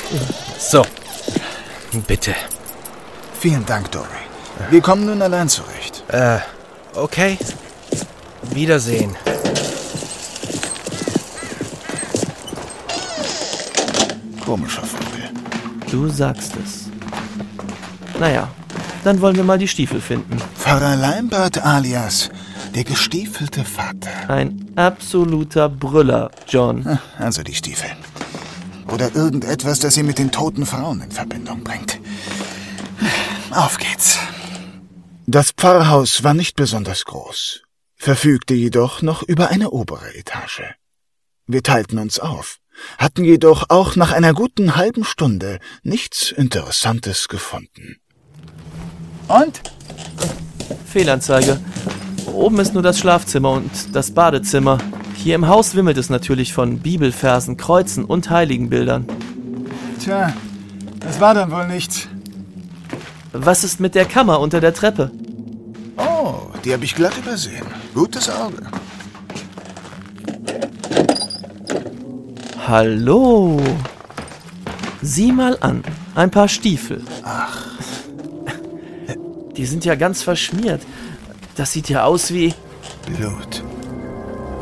So, bitte. Vielen Dank, Dory. Wir kommen nun allein zurecht. Okay. Wiedersehen. Komischer Vogel. Du sagst es. Naja, dann wollen wir mal die Stiefel finden. Pfarrer Leimbart alias der gestiefelte Vater. Ein absoluter Brüller, John. Also die Stiefel. Oder irgendetwas, das sie mit den toten Frauen in Verbindung bringt. Auf geht's. Das Pfarrhaus war nicht besonders groß, verfügte jedoch noch über eine obere Etage. Wir teilten uns auf, hatten jedoch auch nach einer guten halben Stunde nichts Interessantes gefunden. Und? Fehlanzeige. Oben ist nur das Schlafzimmer und das Badezimmer. Hier im Haus wimmelt es natürlich von Bibelversen, Kreuzen und Heiligenbildern. Tja, das war dann wohl nichts. Was ist mit der Kammer unter der Treppe? Oh, die habe ich glatt übersehen. Gutes Auge. Hallo. Sieh mal an, ein paar Stiefel. Ach. Die sind ja ganz verschmiert. Das sieht ja aus wie... Blut.